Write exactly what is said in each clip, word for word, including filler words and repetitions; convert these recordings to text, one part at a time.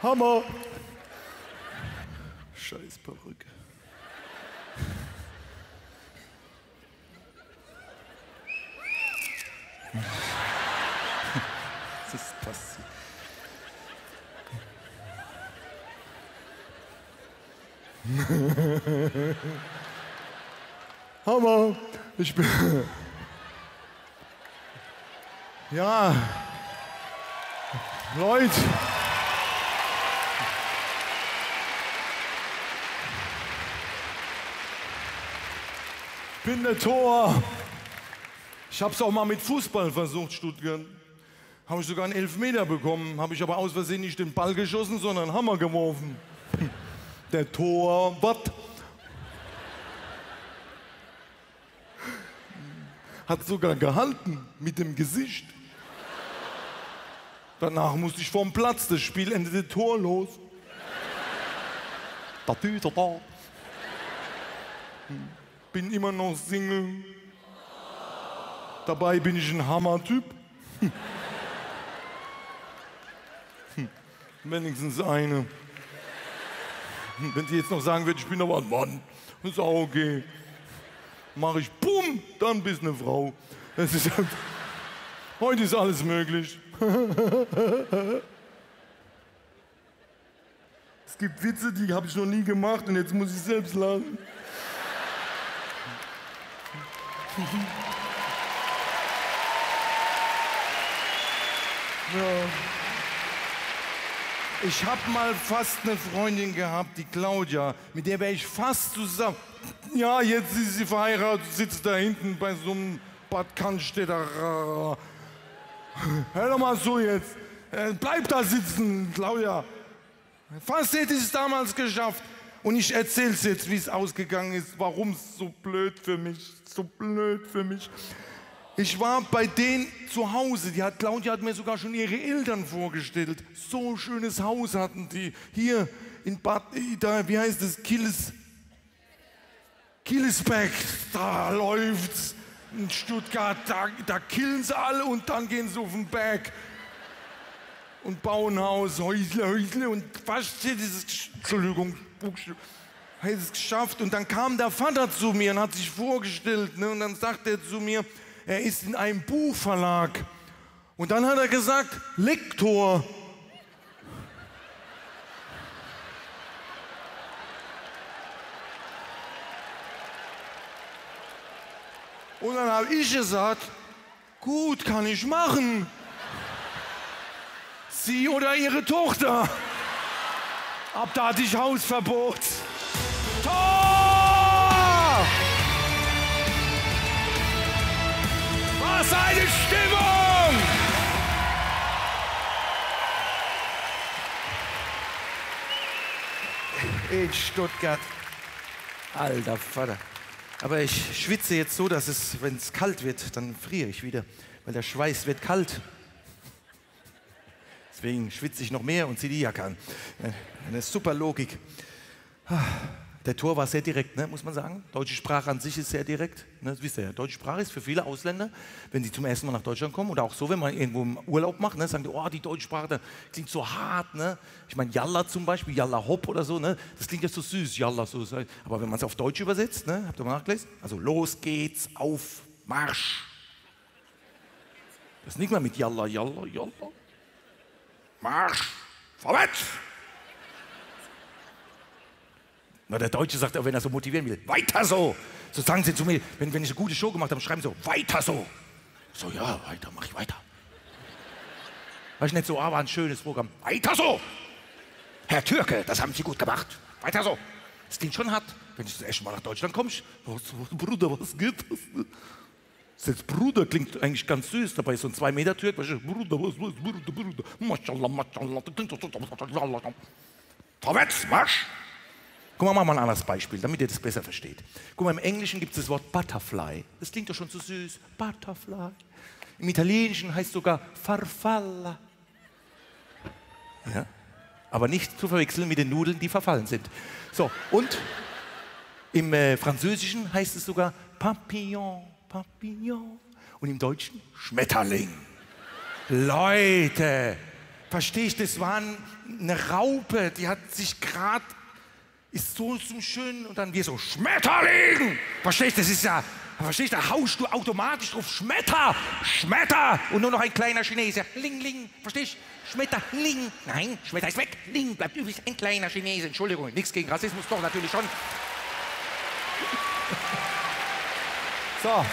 Hammer. Scheiß Perücke. Was ist passiert? Hammer. Ich bin... Ja. Leute. Ich bin der Tor. Ich hab's auch mal mit Fußball versucht, Stuttgart. Habe ich sogar einen Elfmeter bekommen. Habe ich aber aus Versehen nicht den Ball geschossen, sondern einen Hammer geworfen. Der Torwart hat sogar gehalten mit dem Gesicht. Danach musste ich vom Platz. Das Spiel endete torlos. Bin immer noch Single. Dabei bin ich ein Hammer-Typ. Wenigstens eine. Wenn sie jetzt noch sagen würde, ich bin aber ein Mann, ist auch okay. Mach ich, bumm, dann bist du eine Frau. Das ist halt, heute ist alles möglich. Es gibt Witze, die habe ich noch nie gemacht und jetzt muss ich selbst lachen. Ja. Ich habe mal fast eine Freundin gehabt, die Claudia, mit der wäre ich fast zusammen. Ja, jetzt ist sie verheiratet, sitzt da hinten bei so einem Bad Cannstätter. Hör doch mal so jetzt. Bleib da sitzen, Claudia. Fast hätte ich es damals geschafft. Und ich erzähl's jetzt, wie es ausgegangen ist, warum es so blöd für mich, so blöd für mich. Ich war bei denen zu Hause, die hat, Claudia hat mir sogar schon ihre Eltern vorgestellt. So ein schönes Haus hatten die. Hier in Bad, da, wie heißt es, Killes, Killesberg, da läuft's. In Stuttgart, da, da killen sie alle und dann gehen sie auf den Berg und bauen ein Haus, Häusle, Häusle und fast hätte es, Entschuldigung, hätte es geschafft. Und dann kam der Vater zu mir und hat sich vorgestellt, ne, und dann sagt er zu mir, er ist in einem Buchverlag. Und dann hat er gesagt, Lektor. Und dann habe ich gesagt, gut, kann ich machen. Sie oder Ihre Tochter. Ab da hatte ich Hausverbot. Tor! Was eine Stimmung! In Stuttgart. Alter Vater. Aber ich schwitze jetzt so, dass es, wenn es kalt wird, dann friere ich wieder. Weil der Schweiß wird kalt. Deswegen schwitze ich noch mehr und ziehe die Jacke an. Eine super Logik. Der Tor war sehr direkt, ne, muss man sagen. Deutsche Sprache an sich ist sehr direkt. Ne, das wisst ihr ja. Deutsche Sprache ist für viele Ausländer, wenn sie zum ersten Mal nach Deutschland kommen oder auch so, wenn man irgendwo im Urlaub macht, ne, sagen die, oh, die deutsche Sprache, das klingt so hart. Ne? Ich meine, Jalla zum Beispiel, Jalla Hopp oder so, ne? Das klingt ja so süß, Jalla so. Aber wenn man es auf Deutsch übersetzt, ne, habt ihr mal nachgelesen? Also los geht's, auf Marsch. Das ist nicht mal mit Jalla, Jalla, Jalla. Marsch, vorwärts! Na, der Deutsche sagt auch, wenn er so motivieren will, weiter so. So sagen sie zu mir, wenn, wenn ich eine gute Show gemacht habe, schreiben sie so, weiter so. So, ja, weiter, mach ich weiter. War ich nicht so, ah, war ein schönes Programm. Weiter so. Herr Türke, das haben Sie gut gemacht. Weiter so. Das klingt schon hart, wenn du das erste Mal nach Deutschland kommst. Was, was, Bruder, was geht das? Das jetzt Bruder klingt eigentlich ganz süß, dabei ist so ein zwei Meter Türk. Bruder, was, was, Bruder, Bruder. Maschallah, Maschallah. Das klingt so. Vorwärts, Marsch. Guck mal, machen wir mal ein anderes Beispiel, damit ihr das besser versteht. Guck mal, im Englischen gibt es das Wort Butterfly. Das klingt doch schon so süß. Butterfly. Im Italienischen heißt es sogar Farfalla. Ja? Aber nicht zu verwechseln mit den Nudeln, die verfallen sind. So, und im äh, Französischen heißt es sogar Papillon, Papillon. Und im Deutschen Schmetterling. Leute, Verstehe ich, das war eine Raupe, die hat sich gerade, ist so zum Schönen und dann wir so, Schmetterling! Verstehe ich, das ist ja, verstehe ich, da haust du automatisch drauf, Schmetter, Schmetter! Und nur noch ein kleiner Chinese, Ling, Ling, verstehe ich? Schmetterling, nein, Schmetter ist weg, Ling, bleibt übrig, ein kleiner Chinese, Entschuldigung, nichts gegen Rassismus, doch, natürlich schon. So.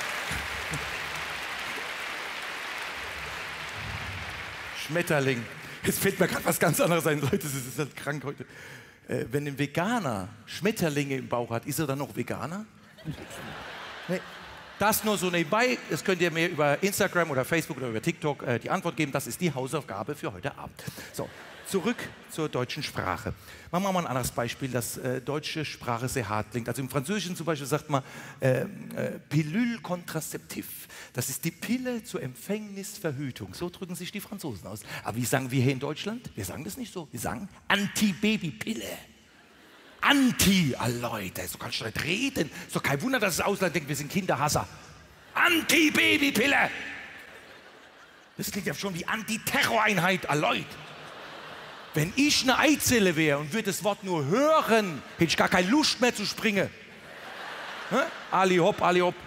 Schmetterling. Jetzt fällt mir gerade was ganz anderes ein. Leute, das ist halt krank heute. Äh, wenn ein Veganer Schmetterlinge im Bauch hat, ist er dann noch Veganer? Nee. Das nur so nebenbei. Das könnt ihr mir über Instagram oder Facebook oder über TikTok äh, die Antwort geben. Das ist die Hausaufgabe für heute Abend. So, zurück zur deutschen Sprache. Machen wir mal ein anderes Beispiel, dass äh, deutsche Sprache sehr hart klingt. Also im Französischen zum Beispiel sagt man äh, äh, Pilule contraceptive. Das ist die Pille zur Empfängnisverhütung. So drücken sich die Franzosen aus. Aber wie sagen wir hier in Deutschland? Wir sagen das nicht so. Wir sagen Anti-Baby-Pille. Anti, ah Leute, so kannst du nicht reden. Ist doch kein Wunder, dass das Ausland denkt, wir sind Kinderhasser. Anti-Baby-Pille. Das klingt ja schon wie Anti-Terror-Einheit, ah Leute. Wenn ich eine Eizelle wäre und würde das Wort nur hören, hätte ich gar keine Lust mehr zu springen. Hä? Ali hopp, Ali hopp.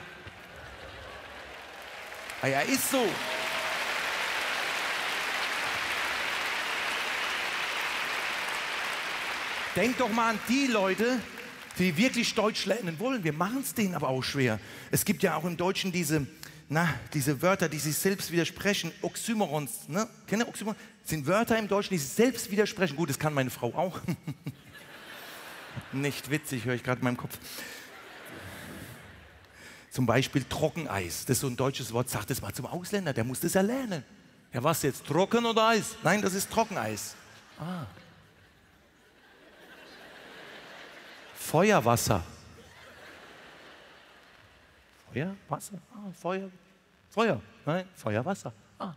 Ah ja, ist so. Denk doch mal an die Leute, die wirklich Deutsch lernen wollen. Wir machen es denen aber auch schwer. Es gibt ja auch im Deutschen diese, na, diese Wörter, die sich selbst widersprechen. Oxymorons, ne? Kennt ihr Oxymoron? Das sind Wörter im Deutschen, die sich selbst widersprechen. Gut, das kann meine Frau auch. Nicht witzig, höre ich gerade in meinem Kopf. Zum Beispiel Trockeneis. Das ist so ein deutsches Wort. Sag das mal zum Ausländer, der muss das ja lernen. Ja, was jetzt? Trocken oder Eis? Nein, das ist Trockeneis. Ah. Feuerwasser. Feuerwasser? Ah, Feuer. Feuer. Nein, Feuerwasser. Ah.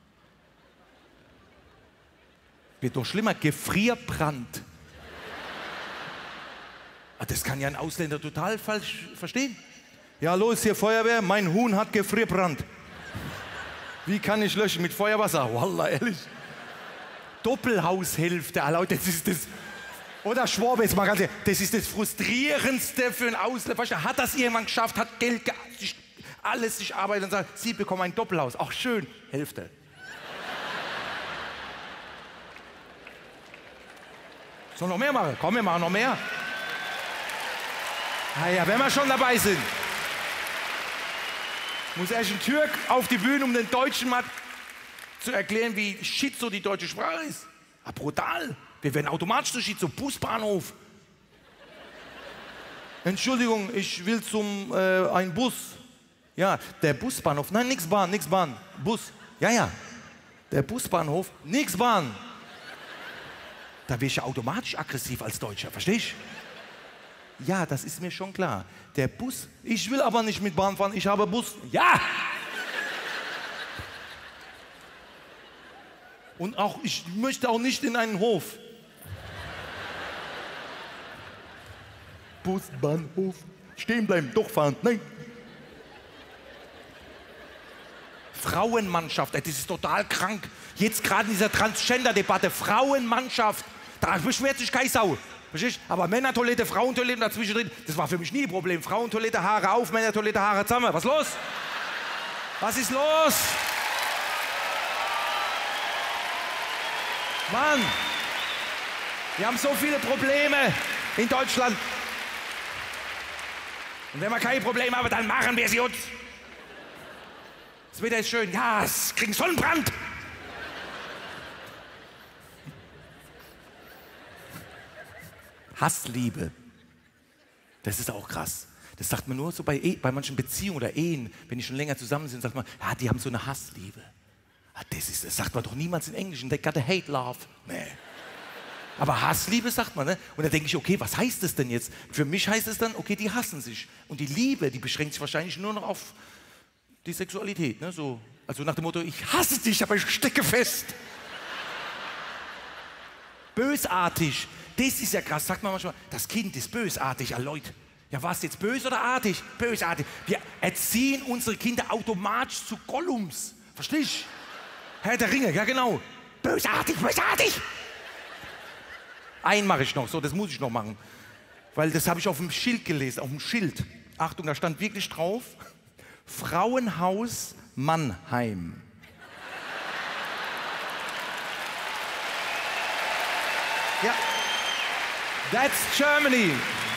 Wird doch schlimmer. Gefrierbrand. Ah, das kann ja ein Ausländer total falsch verstehen. Ja, los, hier Feuerwehr. Mein Huhn hat Gefrierbrand. Wie kann ich löschen? Mit Feuerwasser? Wallah, ehrlich. Doppelhaushälfte. Ah, Leute, das ist das. Oder Schwabe, jetzt mal ganz ehrlich, das ist das Frustrierendste für einen Ausländer. Hat das irgendwann geschafft, hat Geld, sich, alles sich arbeitet und sagt, Sie bekommen ein Doppelhaus. Ach schön, Hälfte. Soll noch mehr machen? Komm, wir machen noch mehr. Na ja, wenn wir schon dabei sind. Muss erst ein Türk auf die Bühne, um den Deutschen mal zu erklären, wie shit so die deutsche Sprache ist. Ah, brutal. Wir werden automatisch so shit, so Busbahnhof. Entschuldigung, ich will zum äh, ein Bus. Ja, der Busbahnhof. Nein, nix Bahn, nix Bahn. Bus. Ja, ja. Der Busbahnhof, nix Bahn. Da wäre ich ja automatisch aggressiv als Deutscher, verstehst du? Ja, das ist mir schon klar. Der Bus, ich will aber nicht mit Bahn fahren, ich habe Bus. Ja! Und auch, ich möchte auch nicht in einen Hof. Bus, Bahnhof, stehen bleiben, doch fahren, nein. Frauenmannschaft, das ist total krank. Jetzt gerade in dieser Transgender-Debatte, Frauenmannschaft, da beschwert sich keine Sau. Aber Männertoilette, Frauentoilette dazwischen drin, das war für mich nie ein Problem. Frauentoilette, Haare auf, Männertoilette, Haare zusammen. Was ist los? Was ist los? Mann, wir haben so viele Probleme in Deutschland. Und wenn wir keine Probleme haben, dann machen wir sie uns. Das Wetter ist schön. Ja, es kriegt Sonnenbrand. Hassliebe. Das ist auch krass. Das sagt man nur so bei, e bei manchen Beziehungen oder Ehen, wenn die schon länger zusammen sind, sagt man, ja, die haben so eine Hassliebe. Ja, das, ist, das sagt man doch niemals in Englisch. They got a hate love. Nee. Aber Hassliebe sagt man, ne? Und da denke ich, okay, was heißt das denn jetzt? Für mich heißt es dann, okay, die hassen sich. Und die Liebe, die beschränkt sich wahrscheinlich nur noch auf die Sexualität. Ne? So, also nach dem Motto, ich hasse dich, aber ich stecke fest. Bösartig. Das ist ja krass, sagt man manchmal, das Kind ist bösartig, ja Leute. Ja, was jetzt, bös oder artig? Bösartig. Wir erziehen unsere Kinder automatisch zu Gollums. Verstehst du? Herr der Ringe, ja genau. Bösartig, bösartig! Einen mache ich noch, so, das muss ich noch machen. Weil das habe ich auf dem Schild gelesen, auf dem Schild. Achtung, da stand wirklich drauf, Frauenhaus Mannheim. Ja, that's Germany.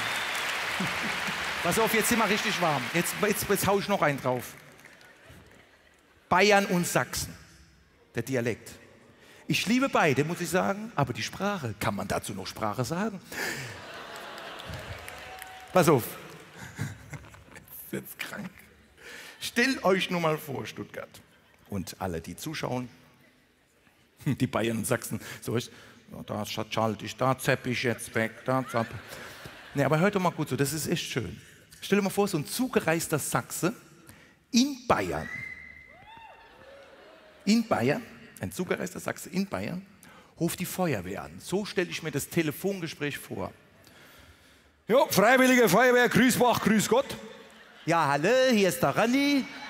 Pass auf, jetzt sind wir richtig warm. Jetzt, jetzt, jetzt hau ich noch einen drauf. Bayern und Sachsen, der Dialekt. Ich liebe beide, muss ich sagen, aber die Sprache, kann man dazu noch Sprache sagen? Pass auf. Das ist jetzt krank. Stellt euch nur mal vor, Stuttgart. Und alle, die zuschauen, die Bayern und Sachsen, so ist, ja, da schalte ich, da zapp ich jetzt weg, da zapp. Nee, aber hört doch mal gut so, das ist echt schön. Stell dir mal vor, so ein zugereister Sachse in Bayern. In Bayern, ein zugereister Sachse in Bayern, ruft die Feuerwehr an. So stelle ich mir das Telefongespräch vor. Ja, Freiwillige Feuerwehr, grüß Bach, grüß Gott. Ja, hallo, hier ist der Ranni.